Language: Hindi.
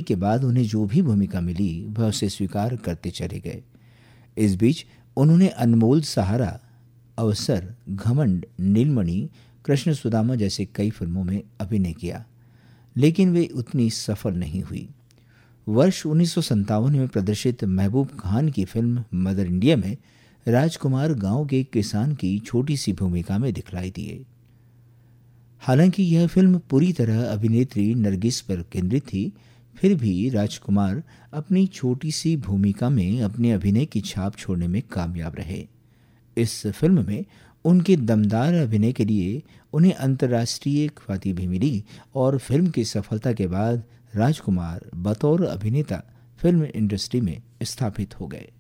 के बाद उन्हें जो भी भूमिका मिली वह उसे स्वीकार करते चले गए। इस बीच उन्होंने अनमोल सहारा, अवसर, घमंड, नीलमणि, कृष्ण सुदामा जैसे कई फिल्मों में अभिनय किया, लेकिन वे उतनी सफल नहीं हुई। वर्ष 1957 में प्रदर्शित महबूब खान की फिल्म मदर इंडिया में राजकुमार गांव के किसान की छोटी सी भूमिका में दिखलाई दिए। हालांकि यह फिल्म पूरी तरह अभिनेत्री नरगिस पर केंद्रित थी, फिर भी राजकुमार अपनी छोटी सी भूमिका में अपने अभिनय की छाप छोड़ने में कामयाब रहे। इस फिल्म में उनके दमदार अभिनय के लिए उन्हें अंतर्राष्ट्रीय ख्याति भी मिली और फिल्म की सफलता के बाद राजकुमार बतौर अभिनेता फिल्म इंडस्ट्री में स्थापित हो गए।